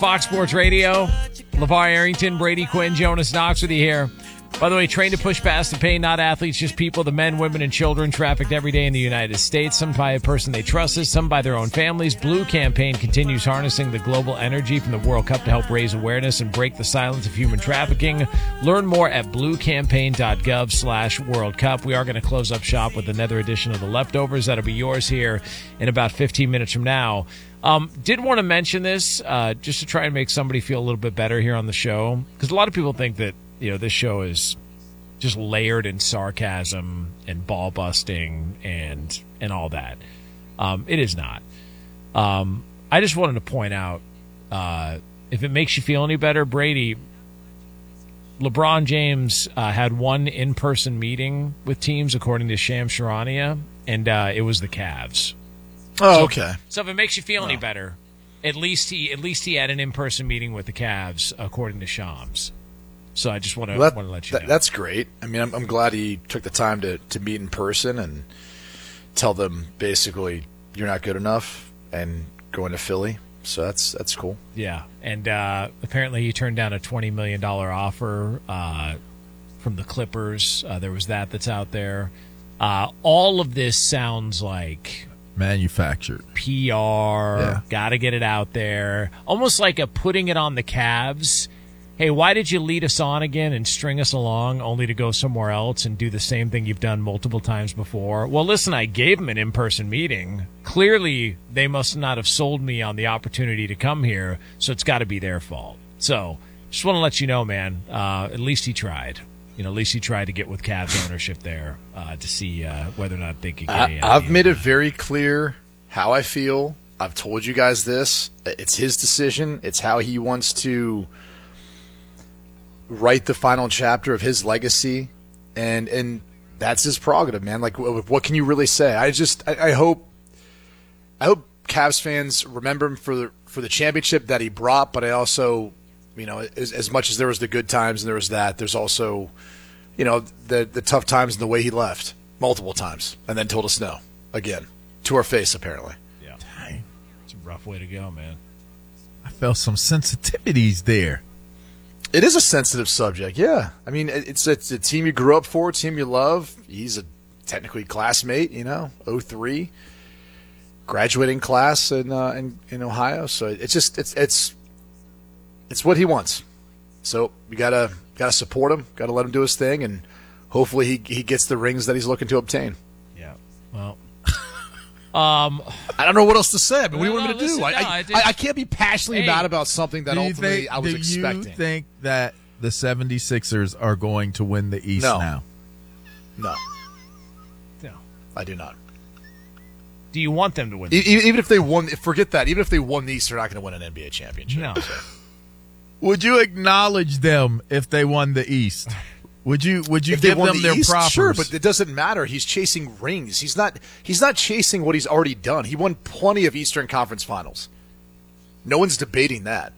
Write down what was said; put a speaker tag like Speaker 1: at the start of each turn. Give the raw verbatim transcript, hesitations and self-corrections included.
Speaker 1: Fox Sports Radio. LeVar Arrington, Brady Quinn, Jonas Knox with you here. By the way, trained to push past the pain, not athletes, just people, the men, women, and children trafficked every day in the United States. Some by a person they trusted, some by their own families. Blue Campaign continues harnessing the global energy from the World Cup to help raise awareness and break the silence of human trafficking. Learn more at bluecampaign.gov slash World Cup. We are going to close up shop with another edition of The Leftovers. That'll be yours here in about fifteen minutes from now. Um, did want to mention this uh, just to try and make somebody feel a little bit better here on the show, because a lot of people think that, you know, this show is just layered in sarcasm and ball busting and and all that. Um, it is not. Um, I just wanted to point out, uh, if it makes you feel any better, Brady, LeBron James uh, had one in-person meeting with teams, according to Shams Charania, and uh, it was the Cavs.
Speaker 2: Oh,
Speaker 1: so,
Speaker 2: okay.
Speaker 1: So if it makes you feel
Speaker 2: oh.
Speaker 1: any better, at least he at least he had an in-person meeting with the Cavs, according to Shams. So I just want to,
Speaker 2: well,
Speaker 1: want to let you
Speaker 2: that,
Speaker 1: know.
Speaker 2: That's great. I mean, I'm, I'm glad he took the time to, to meet in person and tell them basically you're not good enough and going to Philly. So that's that's cool.
Speaker 1: Yeah, and uh, apparently he turned down a twenty million dollars offer uh, from the Clippers. Uh, there was that that's out there. Uh, all of this sounds like
Speaker 3: manufactured
Speaker 1: P R.
Speaker 3: Yeah.
Speaker 1: Got to get it out there. Almost like a putting it on the Cavs. Hey, why did you lead us on again and string us along only to go somewhere else and do the same thing you've done multiple times before? Well, listen, I gave them an in-person meeting. Clearly, they must not have sold me on the opportunity to come here, so it's got to be their fault. So just want to let you know, man, uh, at least he tried. You know, at least he tried to get with Cavs ownership there uh, to see uh, whether or not they could get
Speaker 2: I,
Speaker 1: in.
Speaker 2: I've made it very clear how I feel. I've told you guys this. It's his decision. It's how he wants to write the final chapter of his legacy, and and that's his prerogative, man. Like, what can you really say? I just, I, I hope, I hope Cavs fans remember him for the for the championship that he brought. But I also, you know, as, as much as there was the good times and there was that, there's also, you know, the the tough times and the way he left multiple times and then told us no again to our face, apparently.
Speaker 1: Yeah, Dang. It's a rough way to go, man.
Speaker 3: I felt some sensitivities there.
Speaker 2: It is a sensitive subject, yeah. I mean, it's, it's a team you grew up for, a team you love. He's a technically classmate, you know, oh three, graduating class in uh, in, in Ohio. So it's just it's it's it's what he wants. So we gotta gotta support him, gotta let him do his thing, and hopefully he he gets the rings that he's looking to obtain.
Speaker 1: Yeah. Well. Um,
Speaker 2: I don't know what else to say. I mean, what do you
Speaker 1: no,
Speaker 2: want me to
Speaker 1: listen,
Speaker 2: do?
Speaker 1: no,
Speaker 2: I, I,
Speaker 1: I did-
Speaker 2: I, I can't be passionately
Speaker 1: Hey.
Speaker 2: mad about something that
Speaker 3: Do you
Speaker 2: ultimately
Speaker 3: think,
Speaker 2: I was
Speaker 3: do
Speaker 2: expecting.
Speaker 3: you think that the seventy-sixers are going to win the East
Speaker 2: No.
Speaker 3: now?
Speaker 2: No,
Speaker 1: no.
Speaker 2: I do not.
Speaker 1: Do you want them to win?
Speaker 2: E- Even if they won, forget that. Even if they won the East, they're not going to win an N B A championship.
Speaker 1: No.
Speaker 3: Would you acknowledge them if they won the East? Would you Would you
Speaker 2: If they
Speaker 3: give
Speaker 2: won
Speaker 3: them
Speaker 2: the
Speaker 3: their
Speaker 2: East,
Speaker 3: propers?
Speaker 2: sure, but it doesn't matter. He's chasing rings. He's not. He's not chasing what he's already done. He won plenty of Eastern Conference Finals. No one's debating that.